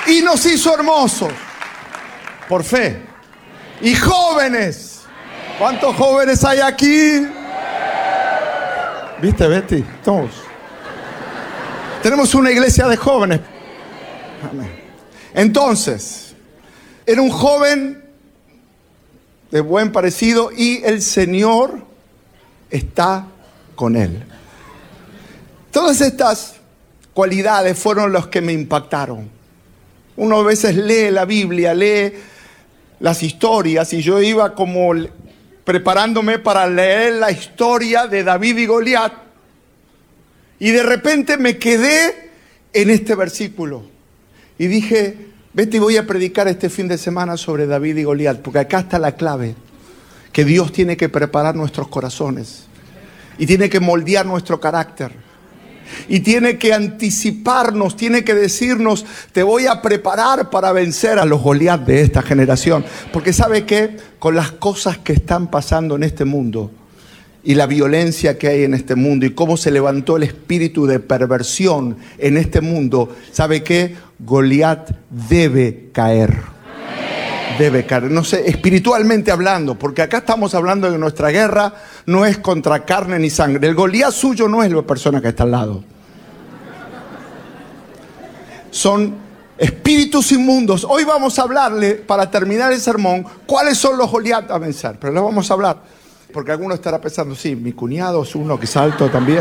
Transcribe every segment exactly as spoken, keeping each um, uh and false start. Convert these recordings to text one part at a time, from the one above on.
y nos hizo hermosos por fe. Y jóvenes. ¿Cuántos jóvenes hay aquí? ¿Viste, Betty? Todos. Tenemos una iglesia de jóvenes. Amén. Entonces, era un joven de buen parecido y el Señor está con él. Todas estas cualidades fueron las que me impactaron. Uno a veces lee la Biblia, lee las historias, y yo iba como preparándome para leer la historia de David y Goliat, y de repente me quedé en este versículo y dije: Betty, voy a predicar este fin de semana sobre David y Goliat, porque acá está la clave, que Dios tiene que preparar nuestros corazones y tiene que moldear nuestro carácter. Y tiene que anticiparnos, tiene que decirnos: te voy a preparar para vencer a los Goliat de esta generación. Porque ¿sabe qué? Con las cosas que están pasando en este mundo y la violencia que hay en este mundo y cómo se levantó el espíritu de perversión en este mundo, ¿sabe qué? Goliat debe caer. Debe caer, no sé, espiritualmente hablando, porque acá estamos hablando de que nuestra guerra no es contra carne ni sangre. El Goliat suyo no es la persona que está al lado. Son espíritus inmundos. Hoy vamos a hablarle, para terminar el sermón, cuáles son los Goliat a vencer. Pero les vamos a hablar, porque alguno estará pensando: sí, mi cuñado es uno que salto también.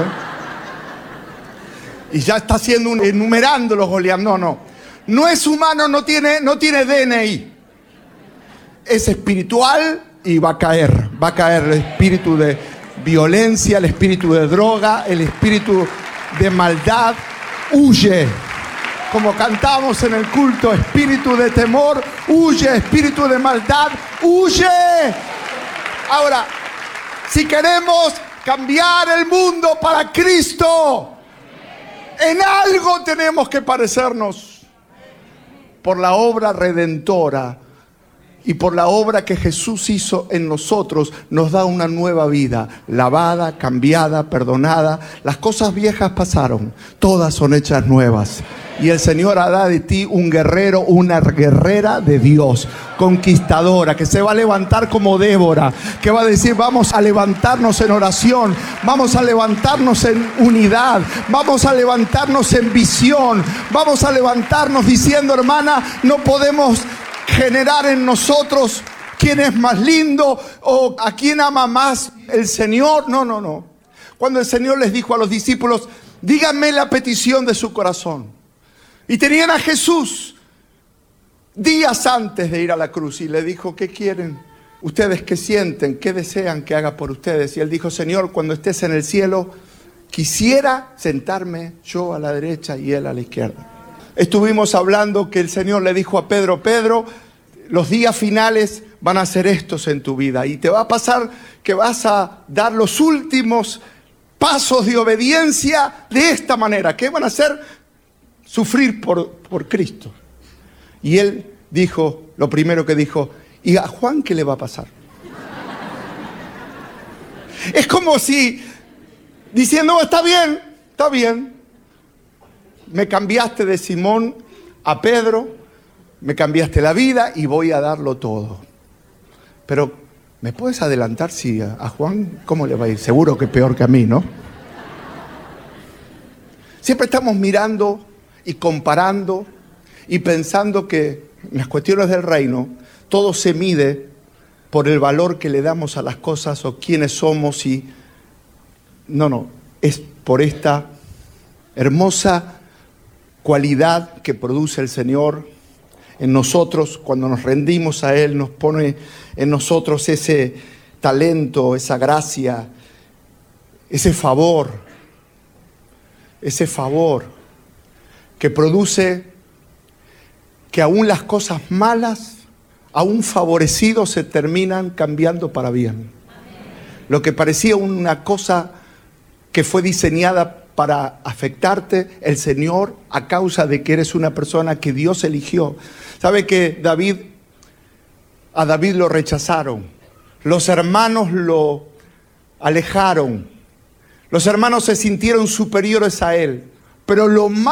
Y ya está haciendo un, enumerando los Goliat. No, no. No es humano, no tiene, no tiene D N I. Es espiritual y va a caer, va a caer el espíritu de violencia, el espíritu de droga, el espíritu de maldad. Huye, como cantamos en el culto: espíritu de temor, huye, espíritu de maldad, huye. Ahora, si queremos cambiar el mundo para Cristo, en algo tenemos que parecernos. Por la obra redentora y por la obra que Jesús hizo en nosotros, nos da una nueva vida, lavada, cambiada, perdonada. Las cosas viejas pasaron, todas son hechas nuevas. Y el Señor hará de ti un guerrero, una guerrera de Dios, conquistadora, que se va a levantar como Débora, que va a decir: vamos a levantarnos en oración, vamos a levantarnos en unidad, vamos a levantarnos en visión, vamos a levantarnos diciendo: hermana, no podemos generar en nosotros quién es más lindo o a quién ama más el Señor. No, no, no. Cuando el Señor les dijo a los discípulos: díganme la petición de su corazón. Y tenían a Jesús días antes de ir a la cruz y le dijo: ¿qué quieren? ¿Ustedes qué sienten? ¿Qué desean que haga por ustedes? Y él dijo: Señor, cuando estés en el cielo, quisiera sentarme yo a la derecha y él a la izquierda. Estuvimos hablando que el Señor le dijo a Pedro: Pedro, los días finales van a ser estos en tu vida, y te va a pasar que vas a dar los últimos pasos de obediencia de esta manera. ¿Qué van a hacer? Sufrir por, por Cristo. Y él dijo, lo primero que dijo: ¿y a Juan qué le va a pasar? Es como si diciendo: está bien, está bien. Me cambiaste de Simón a Pedro, me cambiaste la vida y voy a darlo todo. Pero, ¿me puedes adelantar si a, a Juan cómo le va a ir? Seguro que peor que a mí, ¿no? Siempre estamos mirando y comparando y pensando que en las cuestiones del reino todo se mide por el valor que le damos a las cosas o quiénes somos. Y no, no, es por esta hermosa cualidad que produce el Señor en nosotros. Cuando nos rendimos a Él, nos pone en nosotros ese talento, esa gracia, ese favor, ese favor que produce que aún las cosas malas, aún favorecidos, se terminan cambiando para bien. Lo que parecía una cosa que fue diseñada para afectarte, el Señor, a causa de que eres una persona que Dios eligió. ¿Sabe que David, a David lo rechazaron? Los hermanos lo alejaron. Los hermanos se sintieron superiores a él. Pero lo más